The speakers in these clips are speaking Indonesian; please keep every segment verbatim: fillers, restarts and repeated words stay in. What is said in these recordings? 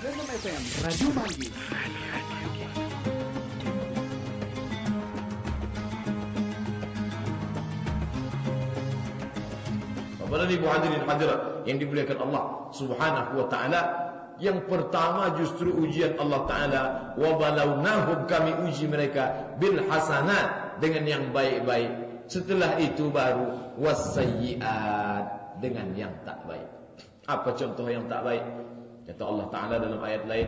Random F M, Radio Manggis. Kepada ibu hadirin hadirat yang dimuliakan Allah Subhanahu wa taala, yang pertama justru ujian Allah taala, wa balawnahum, kami uji mereka bil hasanat, dengan yang baik-baik. Setelah itu baru wasayyiat, dengan yang tak baik. Apa contoh yang tak baik? Kata Allah taala dalam ayat lain,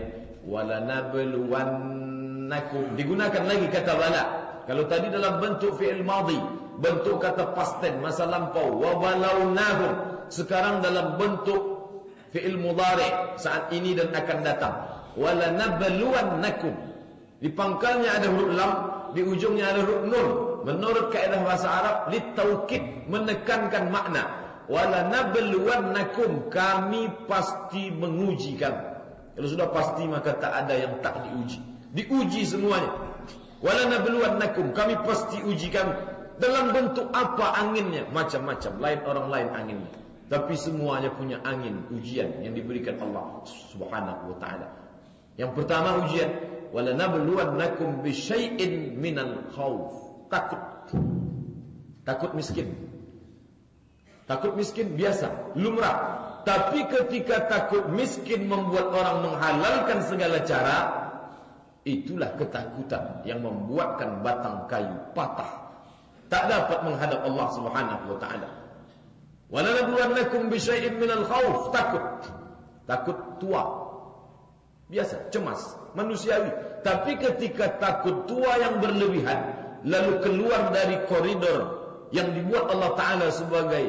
walanabluwannakum, digunakan lagi kata bala. Kalau tadi dalam bentuk fi'il madhi, bentuk kata past tense, masa lampau, wa balawnahum. Sekarang dalam bentuk fi'il mudhari', saat ini dan akan datang. Walanabluwannakum, di pangkalnya ada huruf lam, di ujungnya ada huruf nun. Menurut kaedah bahasa Arab, litaukid, menekankan makna. Walanabluwannakum, kami pasti menguji kamu. Kalau sudah pasti maka tak ada yang tak diuji. Diuji semuanya. Walanabluwannakum, kami pasti uji kamu. Dalam bentuk apa anginnya? Macam-macam, lain orang lain anginnya. Tapi semuanya punya angin ujian yang diberikan Allah Subhanahu wa taala. Yang pertama ujian, walanabluwannakum bisyai'in minal khauf. Takut. Takut miskin. Takut miskin biasa, lumrah. Tapi ketika takut miskin membuat orang menghalalkan segala cara, itulah ketakutan yang membuatkan batang kayu patah, tak dapat menghadap Allah Subhanahu wa taala. Walanabluwannakum bisyai'in minal khauf, takut. Takut tua. Biasa, cemas, manusiawi. Tapi ketika takut tua yang berlebihan, lalu keluar dari koridor yang dibuat Allah taala sebagai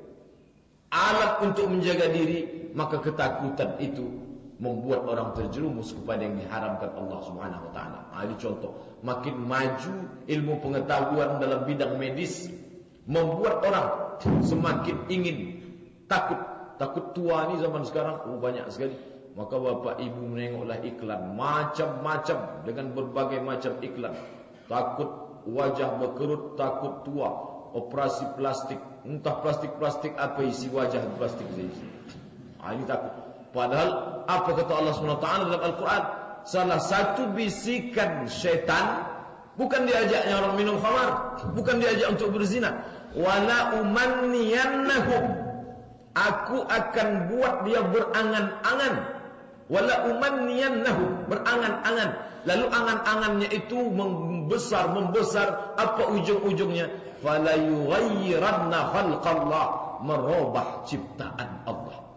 alat untuk menjaga diri, maka ketakutan itu membuat orang terjerumus kepada yang diharamkan Allah Subhanahu wa taala. Nah, ini contoh. Makin maju ilmu pengetahuan dalam bidang medis, membuat orang semakin ingin takut. Takut tua ni zaman sekarang oh, banyak sekali. Maka bapak ibu menengoklah iklan macam-macam, dengan berbagai macam iklan. Takut wajah berkerut, takut tua, operasi plastik. Entah plastik-plastik apa isi wajah plastik isi. Ah, ini takut. Padahal apa kata Allah Subhanahu wa taala dalam Al-Quran? Salah satu bisikan syaitan, bukan diajaknya orang minum khamar, bukan diajak untuk berzina. Wala umanniyannahum, aku akan buat dia berangan-angan. Wala umanniyannahum, berangan-angan. Lalu angan-angannya itu membesar, membesar. Apa ujung-ujungnya? Fala yughayyiranna khalqallah, merubah ciptaan Allah.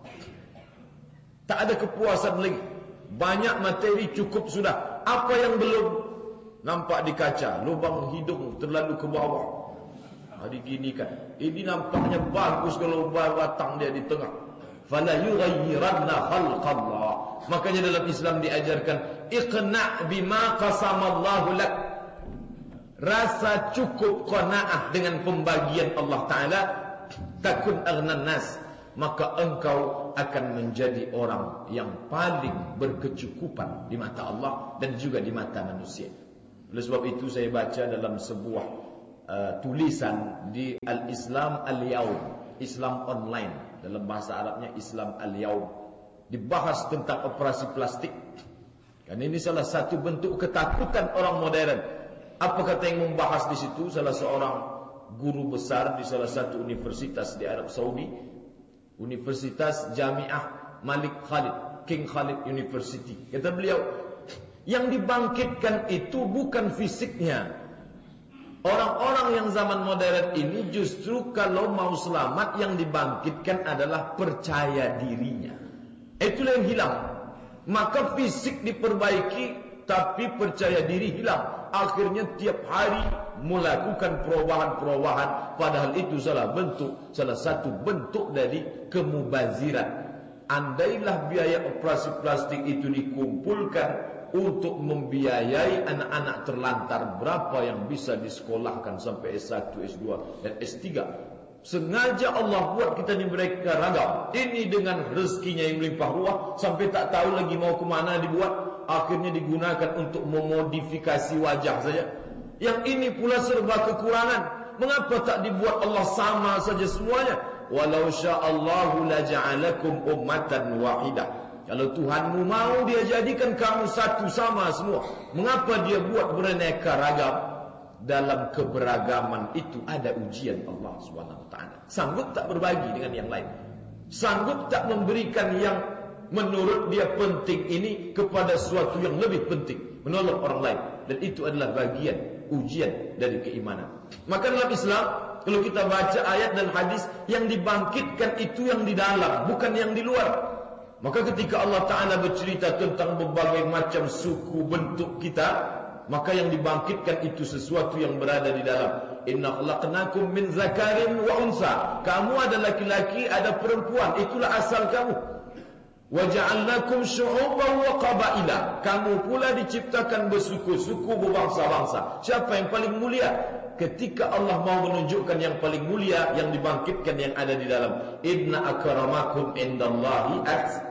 Tak ada kepuasan lagi. Banyak materi cukup sudah. Apa yang belum? Nampak di kaca, lubang hidung terlalu ke bawah. Hari gini kan, ini nampaknya bagus kalau batang dia di tengah. Fala yughayyiranna khalqallah. Makanya dalam Islam diajarkan, iqna' bima qasamallahu lak. Rasa cukup qanaah dengan pembagian Allah Ta'ala. Takun aghnan nas, maka engkau akan menjadi orang yang paling berkecukupan di mata Allah dan juga di mata manusia. Oleh sebab itu saya baca dalam sebuah uh, tulisan di Al-Islam Al-Yaum, Islam Online, dalam bahasa Arabnya Islam Al-Yaum, dibahas tentang operasi plastik. Karena ini salah satu bentuk ketakutan orang modern. Apa kata yang membahas di situ? Salah seorang guru besar di salah satu universitas di Arab Saudi, Universitas Jamiah Malik Khalid, King Khalid University. Kata beliau, yang dibangkitkan itu bukan fisiknya. Orang-orang yang zaman modern ini justru kalau mau selamat, yang dibangkitkan adalah percaya dirinya. Itulah yang hilang. Maka fisik diperbaiki, tapi percaya diri hilang. Akhirnya tiap hari melakukan perubahan-perubahan. Padahal itu salah bentuk, salah satu bentuk dari kemubaziran. Andailah biaya operasi plastik itu dikumpulkan untuk membiayai anak-anak terlantar, berapa yang bisa disekolahkan sampai S satu, S dua dan S tiga. Sengaja Allah buat kita ni mereka ragam. Ini dengan rezekinya yang melimpah ruah, sampai tak tahu lagi mau ke mana dibuat. Akhirnya digunakan untuk memodifikasi wajah saja. Yang ini pula serba kekurangan. Mengapa tak dibuat Allah sama saja semuanya? Walau sya'allahu laja'alakum ummatan wahidah Kalau Tuhanmu mau dia jadikan kamu satu sama semua, mengapa dia buat beraneka ragam? Dalam keberagaman itu ada ujian Allah subhanahu wa taala. Sanggup tak berbagi dengan yang lain? Sanggup tak memberikan yang menurut dia penting ini kepada sesuatu yang lebih penting, menolong orang lain? Dan itu adalah bagian ujian dari keimanan. Maka dalam Islam, kalau kita baca ayat dan hadis, yang dibangkitkan itu yang di dalam, bukan yang di luar. Maka ketika Allah Ta'ala bercerita tentang berbagai macam suku bentuk kita, maka yang dibangkitkan itu sesuatu yang berada di dalam. Inna khalaqnakum min zakarin wa unsa. Kamu ada laki-laki, ada perempuan, itulah asal kamu. Wa ja'alnakum syu'uban wa qabaila. Kamu pula diciptakan bersuku-suku, berbangsa-bangsa. Siapa yang paling mulia? Ketika Allah mau menunjukkan yang paling mulia, yang dibangkitkan yang ada di dalam. Inna akramakum indallahi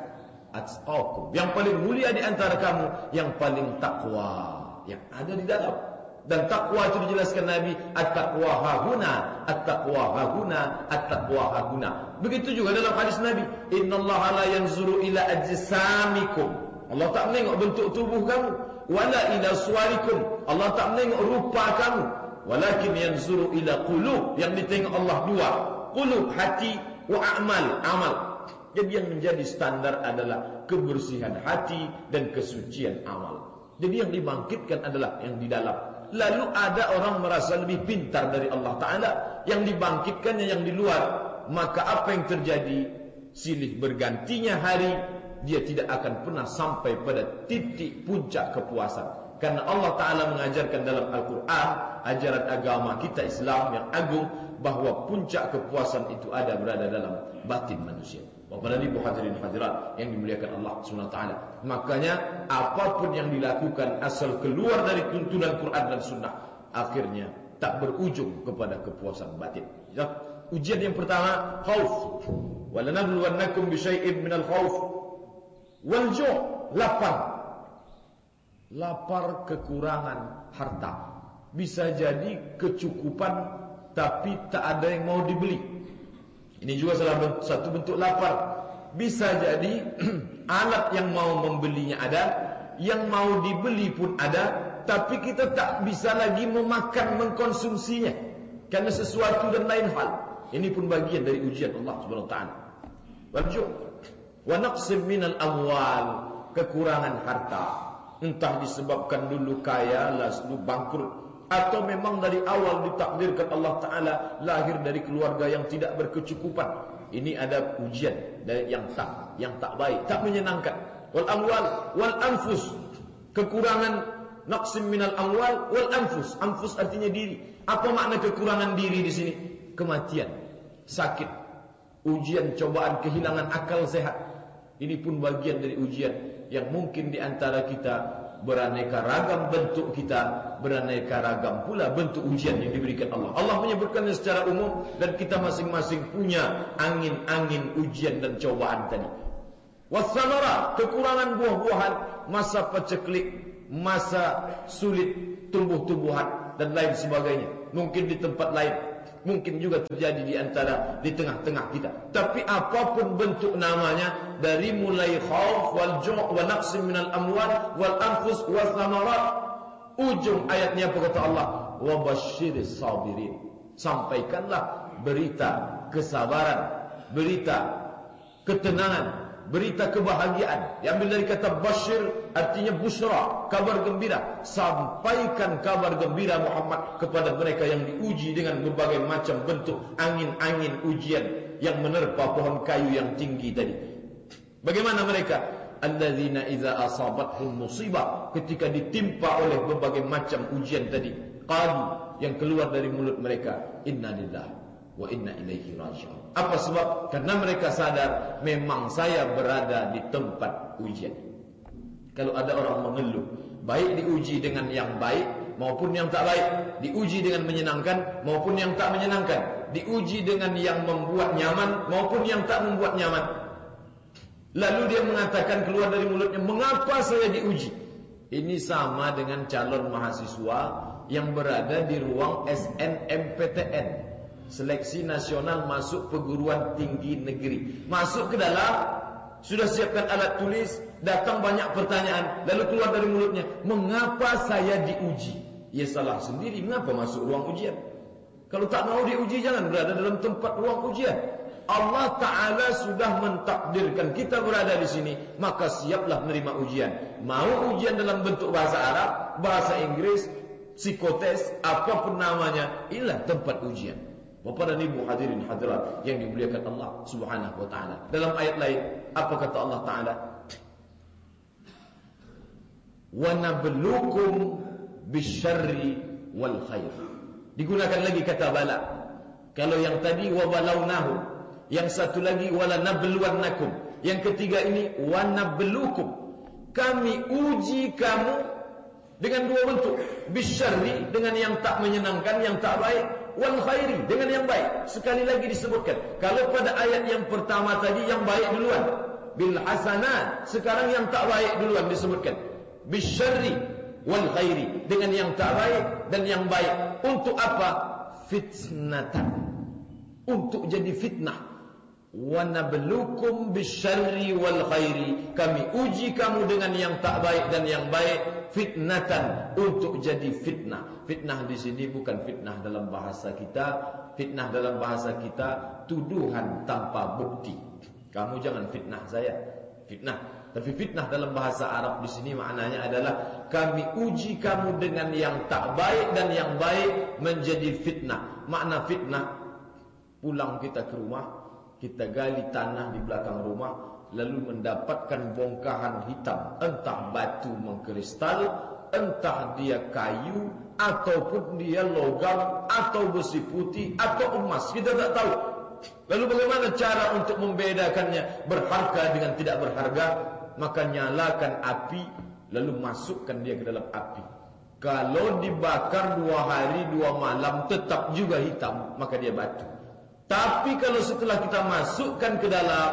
atqakum. Yang paling mulia di antara kamu yang paling takwa, yang ada di dalam. Dan takwa itu dijelaskan Nabi, at-taqwa hahuna, at-taqwa hahuna, at-taqwa hahuna. Begitu juga dalam hadis Nabi, innallaha la yanzuru ila ajsamikum. Allah tak menengok bentuk tubuh kamu, wala ila suwarikum. Allah tak menengok rupa kamu, walakin yanzuru ila qulub. Yang ditengok Allah dua, qulub, hati, wa a'mal, amal. Jadi yang menjadi standar adalah kebersihan hati dan kesucian amal. Jadi yang dibangkitkan adalah yang di dalam. Lalu ada orang merasa lebih pintar dari Allah Ta'ala, yang dibangkitkannya yang di luar. Maka apa yang terjadi? Silih bergantinya hari, dia tidak akan pernah sampai pada titik puncak kepuasan. Karena Allah Ta'ala mengajarkan dalam Al-Quran, ajaran agama kita Islam yang agung, bahwa puncak kepuasan itu ada berada dalam batin manusia. Bapak dan Ibu hadirin hadirat yang dimuliakan Allah subhanahu wa taala. Makanya apapun yang dilakukan asal keluar dari tuntunan Quran dan Sunnah, akhirnya tak berujung kepada kepuasan batin. Ya. Ujian yang pertama, khauf. Walanabluwannakum bisyai'in minal khauf wal ju', lapar. Lapar, kekurangan harta. Bisa jadi kecukupan tapi tak ada yang mau dibeli. Ini juga salah bentuk, satu bentuk lapar. Bisa jadi alat yang mau membelinya ada, yang mau dibeli pun ada, tapi kita tak bisa lagi memakan, mengkonsumsinya karena sesuatu dan lain hal. Ini pun bagian dari ujian Allah Subhanahu wa taala. Wajib wa naqsim minal amwal, kekurangan harta. Entah disebabkan dulu kaya, lalu bangkrut, atau memang dari awal ditakdirkan Allah Ta'ala lahir dari keluarga yang tidak berkecukupan. Ini ada ujian dari yang tak yang tak baik, tak menyenangkan. Wal amwal wal anfus, kekurangan. Naqsim minal amwal wal anfus. Anfus artinya diri. Apa makna kekurangan diri di sini? Kematian, sakit, ujian, cobaan, kehilangan akal sehat. Ini pun bagian dari ujian yang mungkin di antara kita beraneka ragam bentuk kita, beraneka ragam pula bentuk ujian yang diberikan Allah. Allah menyebutkannya secara umum dan kita masing-masing punya angin-angin ujian dan cobaan tadi. Wassamara, kekurangan buah-buahan, masa paceklik, masa sulit tumbuh-tumbuhan dan lain sebagainya. Mungkin di tempat lain, mungkin juga terjadi di antara di tengah-tengah kita. Tapi apapun bentuk namanya, dari mulai khauf wal ju' wa naqsim minal amwal wal anfus wal thamarat, ujung ayatnya apa kata Allah? Wa basyiris sabirin. Sampaikanlah berita kesabaran, berita ketenangan, berita kebahagiaan. Diambil dari kata basyir, artinya busra, kabar gembira. Sampaikan kabar gembira Muhammad kepada mereka yang diuji dengan berbagai macam bentuk angin-angin ujian yang menerpa pohon kayu yang tinggi tadi. Bagaimana mereka? Alladzina idza asabathum musibah, ketika ditimpa oleh berbagai macam ujian tadi, qalu, yang keluar dari mulut mereka, inna lillahi wa inna ilaihi raji'un. Apa sebab? Karena mereka sadar memang saya berada di tempat ujian. Kalau ada orang mengeluh, baik diuji dengan yang baik maupun yang tak baik, diuji dengan menyenangkan maupun yang tak menyenangkan, diuji dengan yang membuat nyaman maupun yang tak membuat nyaman, lalu dia mengatakan keluar dari mulutnya, mengapa saya diuji? Ini sama dengan calon mahasiswa yang berada di ruang S N M P T N, Seleksi Nasional Masuk Perguruan Tinggi Negeri. Masuk ke dalam, Sudah siapkan alat tulis, datang banyak pertanyaan, lalu keluar dari mulutnya, mengapa saya diuji? Ya salah sendiri, mengapa masuk ruang ujian? Kalau tak mau diuji, jangan berada dalam tempat ruang ujian. Allah Ta'ala sudah mentakdirkan kita berada di sini, maka siaplah menerima ujian. Mau ujian dalam bentuk bahasa Arab, bahasa Inggris, psikotes, apapun namanya, inilah tempat ujian. Bapak dan Ibu hadirin hadirat yang dimuliakan Allah Subhanahu wa taala. Dalam ayat lain, apa kata Allah Ta'ala? Wa nabluukum bisyarri wal khair. Digunakan lagi kata bala. Kalau yang tadi wa balaunahu, yang satu lagi wala nabluwannakum, yang ketiga ini wa nabluukum. Kami uji kamu dengan dua bentuk, bisyarri dengan yang tak menyenangkan, yang tak baik, wal khairi dengan yang baik. Sekali lagi disebutkan, kalau pada ayat yang pertama tadi yang baik duluan, bil hasanat, sekarang yang tak baik duluan disebutkan, bisyarri wal khairi dengan yang tak baik dan yang baik. Untuk apa? Fitnatan, untuk jadi fitnah. Wa nabluukum bisyarri wal khairi, kami uji kamu dengan yang tak baik dan yang baik, fitnatan, untuk jadi fitnah. Fitnah di sini bukan fitnah dalam bahasa kita. Fitnah dalam bahasa kita tuduhan tanpa bukti. Kamu jangan fitnah saya, fitnah. Tapi fitnah dalam bahasa Arab di sini maknanya adalah kami uji kamu dengan yang tak baik dan yang baik menjadi fitnah. Makna fitnah, pulang kita ke rumah, kita gali tanah di belakang rumah, lalu mendapatkan bongkahan hitam, entah batu mengkristal, entah dia kayu, ataupun dia logam, atau besi putih, atau emas, kita tak tahu. Lalu bagaimana cara untuk membedakannya berharga dengan tidak berharga? Maka nyalakan api, lalu masukkan dia ke dalam api. Kalau dibakar dua hari dua malam tetap juga hitam, maka dia batu. Tapi kalau setelah kita masukkan ke dalam,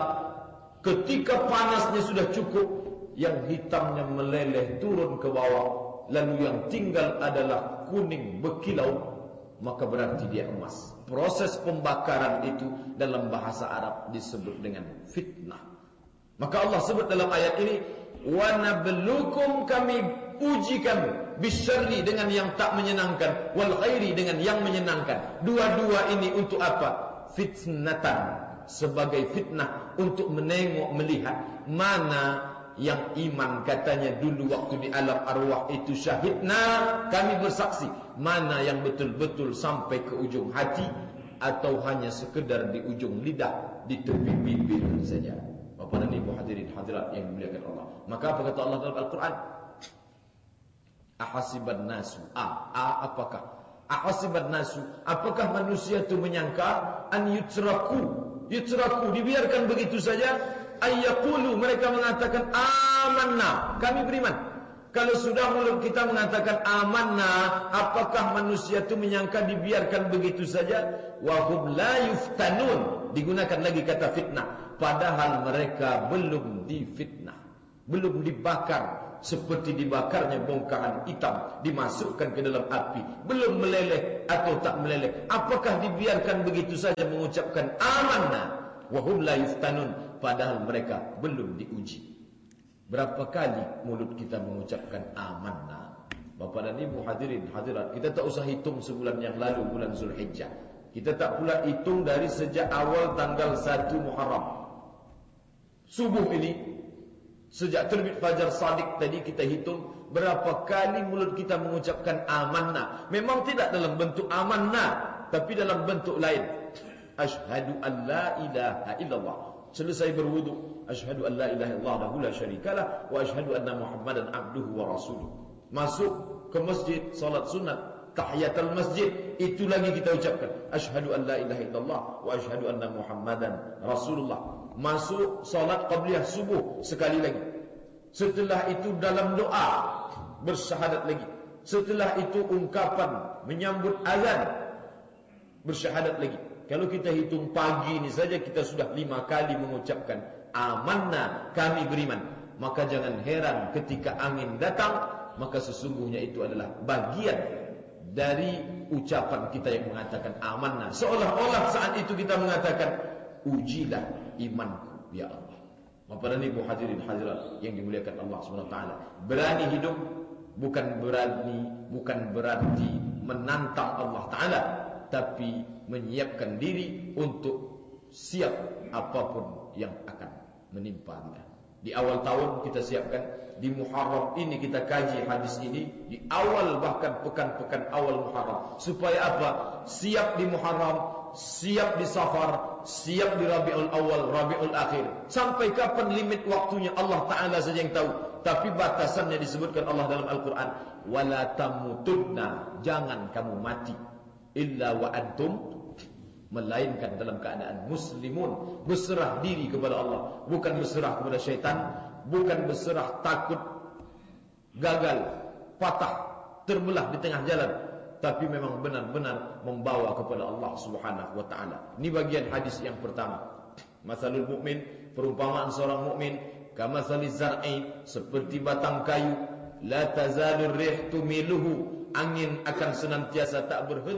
ketika panasnya sudah cukup, yang hitamnya meleleh turun ke bawah, lalu yang tinggal adalah kuning berkilau, maka berarti dia emas. Proses pembakaran itu dalam bahasa Arab disebut dengan fitnah. Maka Allah sebut dalam ayat ini, wa nabluukum, kami uji kamu, bisyarri dengan yang tak menyenangkan, wal khairi dengan yang menyenangkan. Dua-dua ini untuk apa? Fitnatan, sebagai fitnah, untuk menengok, melihat mana yang iman katanya dulu waktu di alam arwah itu syahidna, kami bersaksi, mana yang betul-betul sampai ke ujung hati, atau hanya sekedar di ujung lidah, di tepi bibir saja. Bapak dan Ibu hadirin hadirat yang dimuliakan Allah. Maka apa kata Allah dalam Al-Quran? Ahasiban nasu, a, a apakah? Ahasiban nasu, apakah manusia itu menyangka an yutraku, yutraku, dibiarkan begitu saja? Ayyaqulu, mereka mengatakan amanna, kami beriman. Kalau sudah mulut kita mengatakan amanna, apakah manusia itu menyangka dibiarkan begitu saja? Wa hum la yuftanun, digunakan lagi kata fitnah, padahal mereka belum difitnah, belum dibakar seperti dibakarnya bongkahan hitam, dimasukkan ke dalam api, belum meleleh atau tak meleleh. Apakah dibiarkan begitu saja mengucapkan amanna wa hum la yuftanun, padahal mereka belum diuji. Berapa kali mulut kita mengucapkan amanna? Bapak dan Ibu hadirin hadirat, kita tak usah hitung sebulan yang lalu, bulan Zulhijjah. Kita tak pula hitung dari sejak awal tanggal satu Muharram. Subuh ini, sejak terbit fajar shadiq tadi, kita hitung berapa kali mulut kita mengucapkan amanna. Memang tidak dalam bentuk amanna, tapi dalam bentuk lain. Asyhadu an la ilaha illallah. Selesai berwudu, asyhadu an la ilaha illallah la syarikalah wa asyhadu anna Muhammadan abduhu wa rasuluh. Masuk ke masjid, salat sunat, tahiyatul masjid, itu lagi kita ucapkan asyhadu an la ilaha illallah wa asyhadu anna Muhammadan rasulullah. Masuk salat qabliyah subuh sekali lagi. Setelah itu dalam doa bersyahadat lagi. Setelah itu ungkapan menyambut azan bersyahadat lagi. Kalau kita hitung pagi ini saja, kita sudah lima kali mengucapkan amanna, kami beriman. Maka jangan heran ketika angin datang, maka sesungguhnya itu adalah bagian dari ucapan kita yang mengatakan amanna. Seolah-olah saat itu kita mengatakan, ujilah imanku ya Allah. Para ibu hadirin hadirat yang dimuliakan Allah Subhanahu wa taala, berani hidup bukan berani bukan berarti menantang Allah taala, tapi menyiapkan diri untuk siap apapun yang akan menimpa kita. Di awal tahun kita siapkan, di Muharram ini kita kaji hadis ini, di awal bahkan pekan-pekan awal Muharram. Supaya apa? Siap di Muharram, siap di Safar, siap di Rabiul Awal, Rabiul Akhir. Sampai kapan limit waktunya Allah Ta'ala saja yang tahu. Tapi batasannya disebutkan Allah dalam Al-Quran. Wala tamutunna, jangan kamu mati illa wa antum, melainkan dalam keadaan muslimun, berserah diri kepada Allah, bukan berserah kepada syaitan, bukan berserah takut gagal, patah, terbelah di tengah jalan, tapi memang benar-benar membawa kepada Allah Subhanahu wa taala. Ini bagian hadis yang pertama. Masalul mukmin, perumpamaan seorang mukmin, kamatsali zar'i, seperti batang kayu, la tazalur rih tumiluhu, angin akan senantiasa tak berhenti